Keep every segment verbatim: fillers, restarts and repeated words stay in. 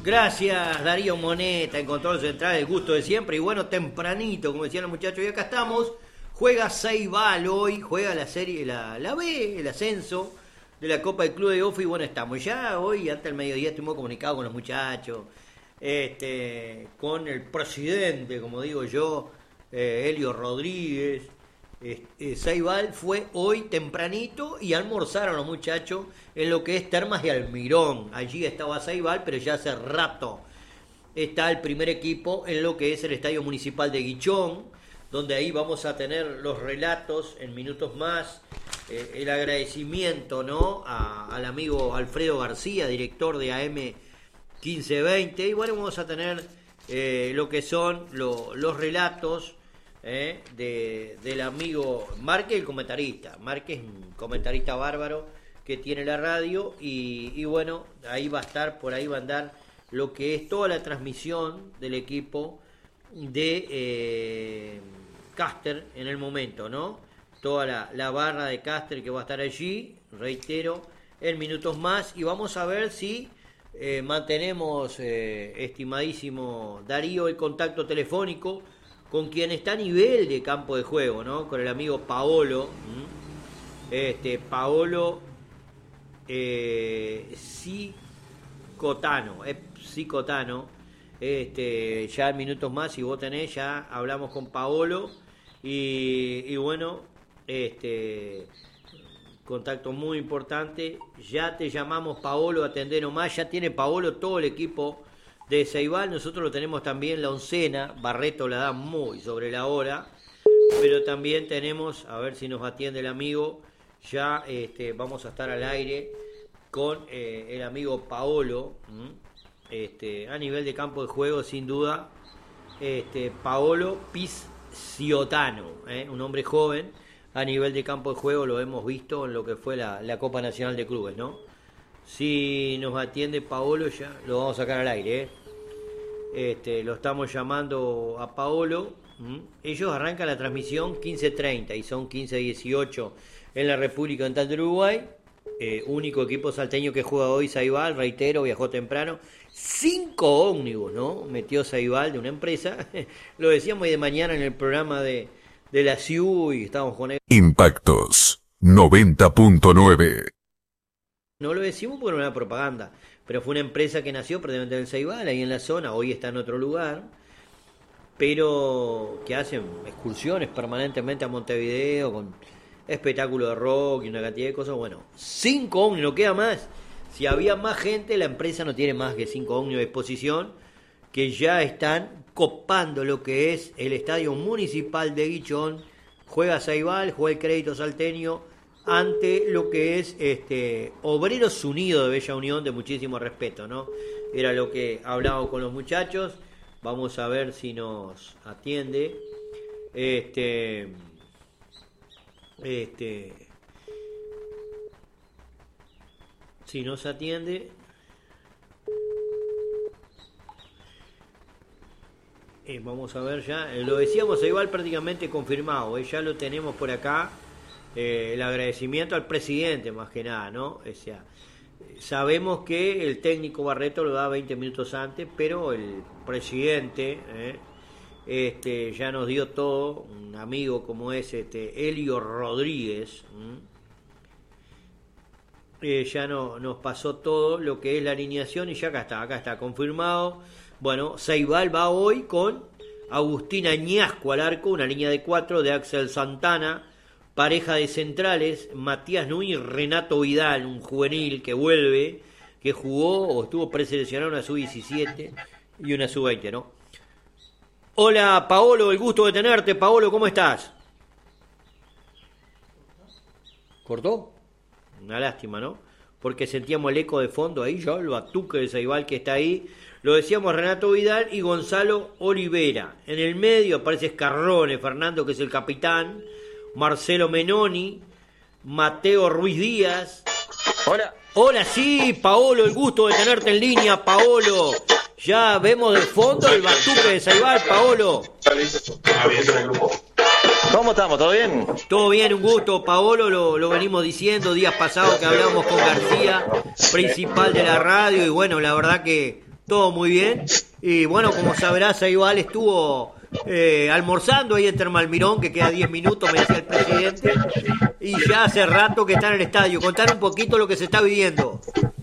Gracias, Darío Moneta, en control central, el gusto de siempre. Y bueno, tempranito, como decían los muchachos, y acá estamos. Juega Ceibal hoy, juega la serie, la, la B, el ascenso de la Copa del Club de Ofi. Y bueno, estamos ya hoy, antes del mediodía, estuvimos comunicados con los muchachos, este, con el presidente, como digo yo, eh, Elio Rodríguez. Eh, Ceibal fue hoy tempranito y almorzaron los muchachos en lo que es Termas de Almirón. Allí estaba Ceibal, pero ya hace rato está el primer equipo en lo que es el Estadio Municipal de Guichón, donde ahí vamos a tener los relatos en minutos más, eh, el agradecimiento, ¿no?, a, al amigo Alfredo García, director de A M quince veinte, y bueno, vamos a tener eh, lo que son lo, los relatos eh, de, del amigo Márquez, el comentarista. Márquez es un comentarista bárbaro que tiene la radio, y, y bueno, ahí va a estar, por ahí va a andar lo que es toda la transmisión del equipo de eh, Caster en el momento, ¿no? Toda la, la barra de Caster que va a estar allí, reitero, en minutos más, y vamos a ver si eh, mantenemos, eh, estimadísimo Darío, el contacto telefónico con quien está a nivel de campo de juego, ¿no? Con el amigo Paolo, ¿m? este Paolo eh, Psicotano, eh, Psicotano. Este, ya en minutos más, si vos tenés, ya hablamos con Paolo y, y bueno, este contacto muy importante. Ya te llamamos, Paolo, atender nomás. Ya tiene Paolo todo el equipo de Ceibal. Nosotros lo tenemos también la oncena. Barreto la da muy sobre la hora, pero también tenemos, a ver si nos atiende el amigo. Ya este, vamos a estar al aire con eh, el amigo Paolo. ¿m? Este, a nivel de campo de juego, sin duda, este, Paolo Psicotano, ¿eh? un hombre joven. A nivel de campo de juego lo hemos visto en lo que fue la, la Copa Nacional de Clubes, ¿no? Si nos atiende Paolo, ya lo vamos a sacar al aire, ¿eh? Este, lo estamos llamando a Paolo. ¿Mm? Ellos arrancan la transmisión quince treinta y son quince dieciocho en la República Oriental del Uruguay. Eh, único equipo salteño que juega hoy, Ceibal, reitero, viajó temprano. Cinco ómnibus, ¿no? Metió Ceibal de una empresa. Lo decíamos hoy de mañana en el programa de, de la C I U y estábamos con él. Impactos noventa punto nueve. No lo decimos porque no era propaganda, pero fue una empresa que nació precisamente en Ceibal, ahí en la zona, hoy está en otro lugar, pero que hacen excursiones permanentemente a Montevideo con espectáculo de rock y una cantidad de cosas. Bueno, cinco ómnibus, no queda más. Si había más gente, la empresa no tiene más que cinco ómnibus de exposición, que ya están copando lo que es el Estadio Municipal de Guichón. Juega Ceibal, juega el Crédito Salteño ante lo que es este Obreros Unidos de Bella Unión, de muchísimo respeto, ¿no? Era lo que hablábamos con los muchachos. Vamos a ver si nos atiende. Este... Este, si nos atiende, eh, vamos a ver ya, eh, lo decíamos, igual prácticamente confirmado, eh, ya lo tenemos por acá, eh, el agradecimiento al presidente más que nada, ¿no? O sea, sabemos que el técnico Barreto lo da veinte minutos antes, pero el presidente, eh, Este, ya nos dio todo, un amigo como es este Elio Rodríguez, eh, ya no, nos pasó todo lo que es la alineación y ya acá está, acá está confirmado. Bueno, Ceibal va hoy con Agustín Añasco al arco, una línea de cuatro de Axel Santana, pareja de centrales, Matías Núñez, Renato Vidal, un juvenil que vuelve, que jugó o estuvo preseleccionado una sub diecisiete y una sub veinte, ¿no? Hola, Paolo, el gusto de tenerte. Paolo, ¿cómo estás? ¿Cortó? Una lástima, ¿no? Porque sentíamos el eco de fondo ahí, yo, el batuque de Ceibal que está ahí. Lo decíamos Renato Vidal y Gonzalo Olivera. En el medio aparece Scarrone, Fernando, que es el capitán, Marcelo Menoni, Mateo Ruiz Díaz. Hola. Hola, sí, Paolo, el gusto de tenerte en línea, Paolo. Ya vemos de fondo el batuque de Ceibal, Paolo. ¿Cómo estamos? ¿Todo bien? Todo bien, un gusto, Paolo, lo, lo venimos diciendo días pasados que hablábamos con García, principal de la radio, y bueno, la verdad que todo muy bien. Y bueno, como sabrás, Ceibal estuvo eh, almorzando ahí en Termalmirón, que queda diez minutos, me decía el presidente, y ya hace rato que está en el estadio. Contar un poquito lo que se está viviendo.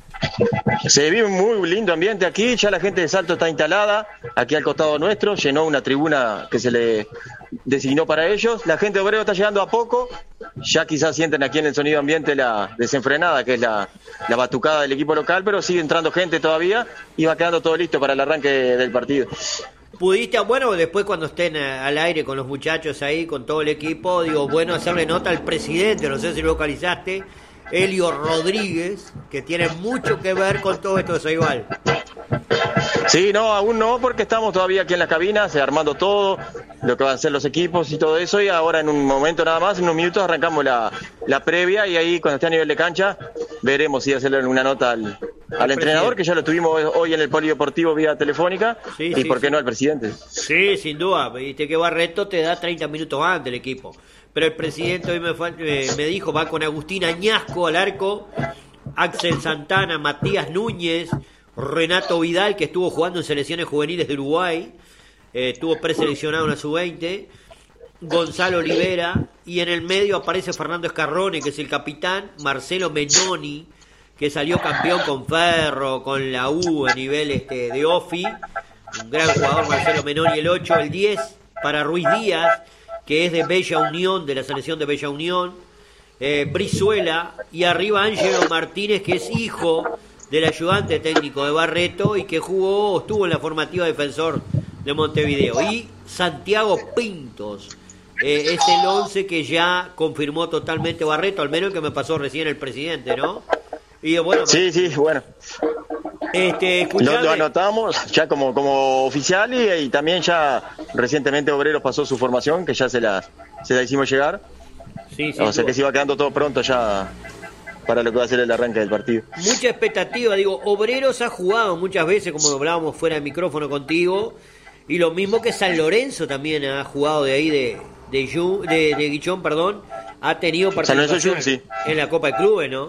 Se vive un muy lindo ambiente aquí, ya la gente de Salto está instalada, aquí al costado nuestro, llenó una tribuna que se le designó para ellos. La gente de Obrero está llegando a poco, ya quizás sienten aquí en el sonido ambiente la desenfrenada, que es la, la batucada del equipo local, pero sigue entrando gente todavía y va quedando todo listo para el arranque del partido. Pudiste, bueno, después cuando estén al aire con los muchachos ahí, con todo el equipo, digo, bueno, hacerle nota al presidente, no sé si lo localizaste, Elio Rodríguez, que tiene mucho que ver con todo esto de Ceibal. Sí, no, aún no, porque estamos todavía aquí en las cabinas, armando todo, lo que van a ser los equipos y todo eso, y ahora en un momento nada más, en unos minutos arrancamos la, la previa, y ahí cuando esté a nivel de cancha, veremos si hacerle una nota al, al entrenador, que ya lo tuvimos hoy en el polideportivo vía telefónica, sí, y sí, por qué sí. no al presidente. Sí, sin duda, viste que Barreto te da treinta minutos antes el equipo. Pero el presidente hoy me, fue, me, me dijo, va con Agustín Añasco al arco, Axel Santana, Matías Núñez, Renato Vidal, que estuvo jugando en selecciones juveniles de Uruguay, eh, estuvo preseleccionado en la sub veinte, Gonzalo Olivera, y en el medio aparece Fernando Escarrone, que es el capitán, Marcelo Menoni, que salió campeón con Ferro, con la U a nivel este, de Ofi, un gran jugador Marcelo Menoni, el ocho, el diez para Ruiz Díaz, que es de Bella Unión, de la selección de Bella Unión, eh, Brizuela, y arriba Ángelo Martínez, que es hijo del ayudante técnico de Barreto y que jugó, estuvo en la formativa Defensor de Montevideo. Y Santiago Pintos, eh, es el once que ya confirmó totalmente Barreto, al menos el que me pasó recién el presidente, ¿no? Y bueno, sí, sí, bueno. Este, lo, lo anotamos ya como, como oficial y, y también ya recientemente Obreros pasó su formación, que ya se la, se la hicimos llegar. Sí, sí, o sea que se iba quedando todo pronto ya para lo que va a ser el arranque del partido. Mucha expectativa, digo, Obreros ha jugado muchas veces, como hablábamos fuera de micrófono contigo, y lo mismo que San Lorenzo también ha jugado de ahí de de, Yu, de, de Guichón, perdón, ha tenido participación Yu, sí. en la Copa de Clubes, ¿no?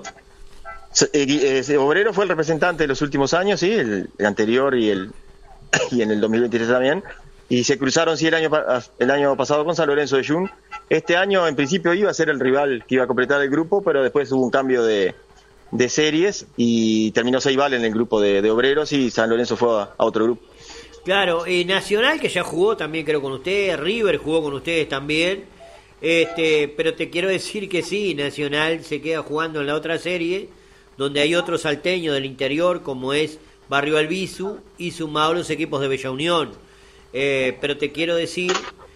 Eh, eh, Obrero fue el representante de los últimos años, sí, el, el anterior y el y en el dos mil veintitrés también, y se cruzaron sí el año el año pasado con San Lorenzo de Jun. Este año en principio iba a ser el rival que iba a completar el grupo, pero después hubo un cambio de, de series y terminó Ceibal en el grupo de, de Obreros y San Lorenzo fue a, a otro grupo. Claro, eh, Nacional, que ya jugó también creo con ustedes, River jugó con ustedes también, este, pero te quiero decir que sí, Nacional se queda jugando en la otra serie, donde hay otro salteño del interior, como es Barrio Albizu, y sumados los equipos de Bella Unión. Eh, pero te quiero decir,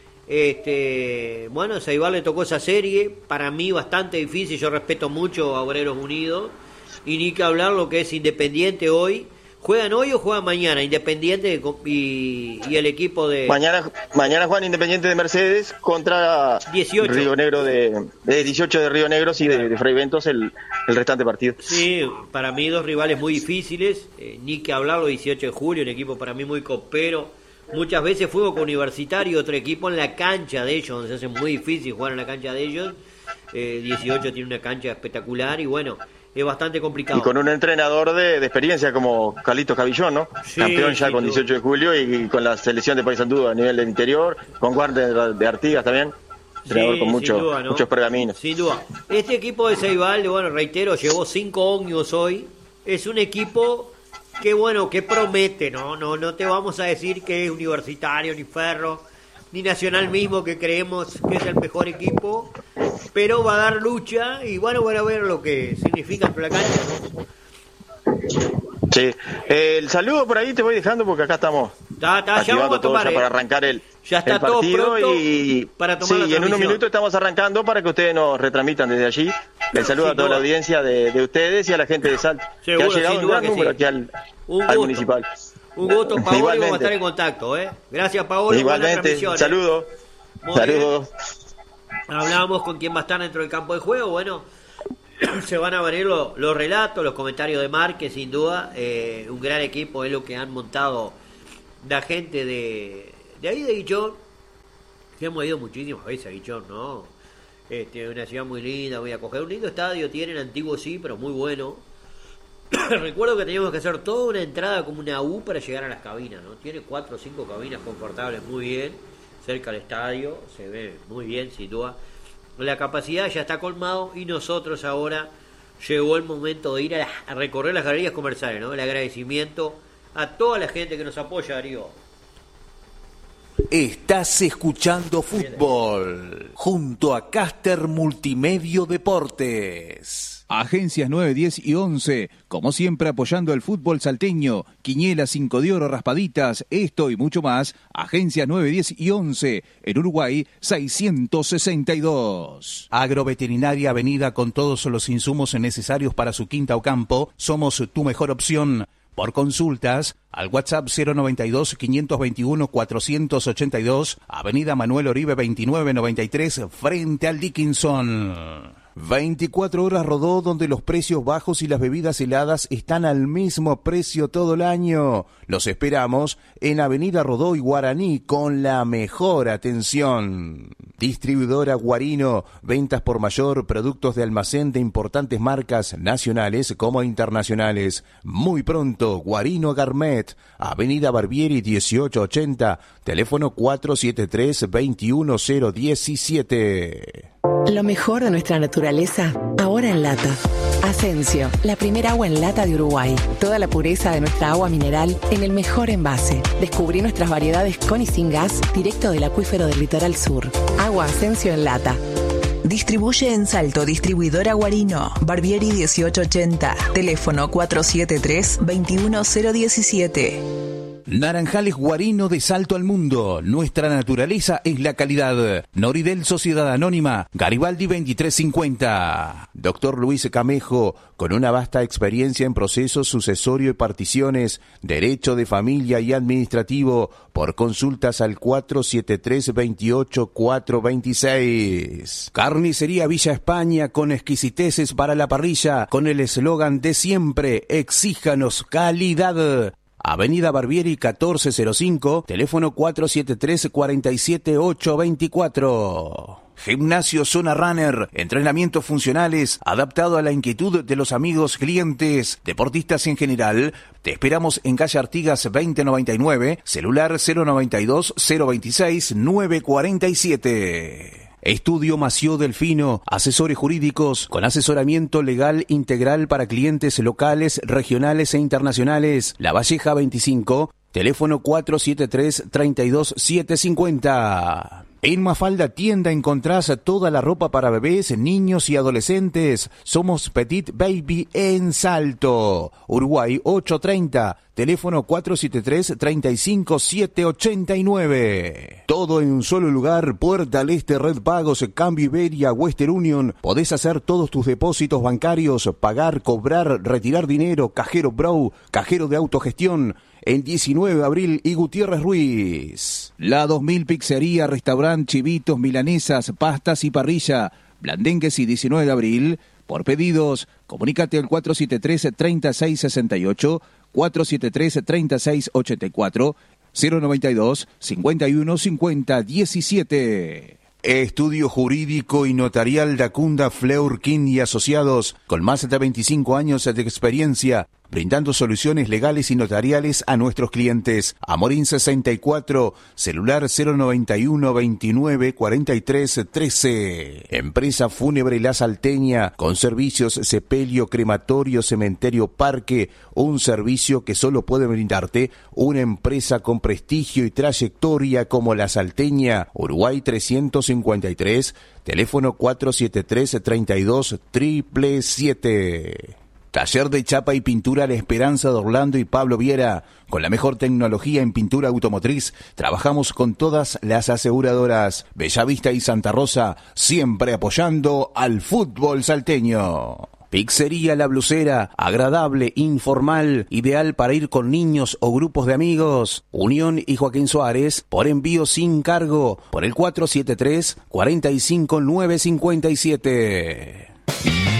este, bueno, a Ceibal le tocó esa serie, para mí bastante difícil, yo respeto mucho a Obreros Unidos, y ni que hablar lo que es Independiente hoy. ¿Juegan hoy o juegan mañana? Independiente y, y el equipo de... Mañana mañana juegan Independiente de Mercedes contra dieciocho. Río Negro de, de dieciocho de Río Negro, y de, de Fray Ventos el, el restante partido. Sí, para mí dos rivales muy difíciles, eh, ni que hablarlo, dieciocho de julio, un equipo para mí muy copero. Muchas veces juego con Universitario, otro equipo en la cancha de ellos, donde se hace muy difícil jugar en la cancha de ellos. Eh, dieciocho tiene una cancha espectacular y bueno... es bastante complicado. Y con un entrenador de, de experiencia como Carlitos Cavillón, ¿no? Sí, campeón ya con dieciocho de julio y, y con la selección de Paysandú a nivel del interior, con guardia de, de Artigas también, entrenador sí, con mucho, duda, ¿no? muchos pergaminos. Sin duda. Este equipo de Ceibal, bueno, reitero, llevó cinco ómnibus hoy. Es un equipo que, bueno, que promete, ¿no? No, no te vamos a decir que es Universitario, ni Ferro, ni Nacional mismo, que creemos que es el mejor equipo, pero va a dar lucha y bueno, van a ver lo que significa la cancha, ¿no? Sí, eh, el saludo por ahí te voy dejando porque acá estamos ta, ta, ya vamos a tomar, ya eh. para arrancar el, ya está el partido todo pronto y para tomar sí, la en unos minutos estamos arrancando para que ustedes nos retransmitan desde allí. El saludo sí, a toda no. la audiencia de, de ustedes y a la gente de Salto, seguro, que ha llegado un gran número sí. aquí al, al municipal. Un gusto, Paolo, vamos a estar en contacto, ¿eh? Gracias, Paolo. Igualmente, saludos. Saludos. Hablábamos con quién va a estar dentro del campo de juego. Bueno, se van a venir los, los relatos, los comentarios de Márquez, sin duda. Eh, un gran equipo es lo que han montado la gente de, de ahí de Guichón. Que hemos ido muchísimas veces a Guichón, ¿no? Este, una ciudad muy linda, voy a coger un lindo estadio, tienen antiguo sí, pero muy bueno. Recuerdo que teníamos que hacer toda una entrada como una U para llegar a las cabinas, ¿no? Tiene cuatro o cinco cabinas confortables, muy bien, cerca del estadio, se ve muy bien, sin duda. La capacidad ya está colmado y nosotros ahora llegó el momento de ir a, a recorrer las galerías comerciales, ¿no? El agradecimiento a toda la gente que nos apoya, Darío. Estás escuchando Fútbol junto a Caster Multimedio Deportes. Agencias nueve, diez y once, como siempre apoyando el fútbol salteño, quinielas, cinco de oro, raspaditas, esto y mucho más. Agencias nueve, diez y once, en Uruguay seiscientos sesenta y dos. Agroveterinaria Avenida con todos los insumos necesarios para su quinta o campo, somos tu mejor opción. Por consultas, al WhatsApp cero noventa y dos, quinientos veintiuno, cuatrocientos ochenta y dos, Avenida Manuel Oribe veintinueve noventa y tres, frente al Dickinson. veinticuatro horas Rodó, donde los precios bajos y las bebidas heladas están al mismo precio todo el año. Los esperamos en Avenida Rodó y Guaraní con la mejor atención. Distribuidora Guarino, ventas por mayor, productos de almacén de importantes marcas nacionales como internacionales. Muy pronto, Guarino Garmet, Avenida Barbieri dieciocho ochenta, teléfono cuatro siete tres, dos uno cero uno siete. Lo mejor de nuestra naturaleza, ahora en lata. Asensio, la primera agua en lata de Uruguay. Toda la pureza de nuestra agua mineral en el mejor envase. Descubrí nuestras variedades con y sin gas, directo del acuífero del litoral sur. Agua Asensio en lata. Distribuye en Salto, distribuidora Guarino, Barbieri dieciocho ochenta, teléfono cuatro siete tres, dos uno cero uno siete. Naranjales Guarino de Salto al Mundo. Nuestra naturaleza es la calidad. Noridel Sociedad Anónima, Garibaldi veintitrés cincuenta. Doctor Luis Camejo, con una vasta experiencia en procesos sucesorio y particiones, derecho de familia y administrativo, por consultas al cuatro siete tres, veintiocho, cuatro veintiséis. Carnicería Villa España, con exquisiteces para la parrilla, con el eslogan de siempre, exíjanos calidad. Avenida Barbieri catorce cero cinco, teléfono cuatro siete tres, cuatro siete ocho dos cuatro. Gimnasio Zona Runner, entrenamientos funcionales, adaptado a la inquietud de los amigos clientes, deportistas en general. Te esperamos en calle Artigas veinte noventa y nueve, celular cero noventa y dos, cero veintiséis, nueve cuarenta y siete. Estudio Mació Delfino, asesores jurídicos con asesoramiento legal integral para clientes locales, regionales e internacionales. La Valleja veinticinco, teléfono cuatro siete tres, tres dos siete cinco cero. En Mafalda Tienda encontrás toda la ropa para bebés, niños y adolescentes. Somos Petit Baby en Salto. Uruguay ochocientos treinta, teléfono cuatro siete tres, tres cinco siete ocho nueve. Todo en un solo lugar, Puerta al Este, Red Pagos, Cambio Iberia, Western Union. Podés hacer todos tus depósitos bancarios, pagar, cobrar, retirar dinero, cajero Bro, cajero de autogestión. En diecinueve de abril y Gutiérrez Ruiz. La dos mil Pizzería, Restaurante, Chivitos, Milanesas, Pastas y Parrilla. Blandengues y diecinueve de abril. Por pedidos, comunícate al cuatro siete tres, tres seis seis ocho, cuatro siete tres, tres seis ocho cuatro, cero noventa y dos, cincuenta y uno, cincuenta, diecisiete. Estudio Jurídico y Notarial Dacunda Fleurkin y Asociados, con más de veinticinco años de experiencia, brindando soluciones legales y notariales a nuestros clientes. Amorín sesenta y cuatro, celular cero noventa y uno, veintinueve, cuarenta y tres, trece. Empresa Fúnebre La Salteña, con servicios sepelio, crematorio, cementerio, parque, un servicio que solo puede brindarte una empresa con prestigio y trayectoria como La Salteña. Uruguay trescientos cincuenta y tres, teléfono cuatro siete tres, tres dos, siete siete. Taller de Chapa y Pintura La Esperanza de Orlando y Pablo Viera. Con la mejor tecnología en pintura automotriz, trabajamos con todas las aseguradoras. Bellavista y Santa Rosa, siempre apoyando al fútbol salteño. Pizzería La Blusera, agradable, informal, ideal para ir con niños o grupos de amigos. Unión y Joaquín Suárez, por envío sin cargo, por el cuatro siete tres, cuatro cinco nueve cinco siete.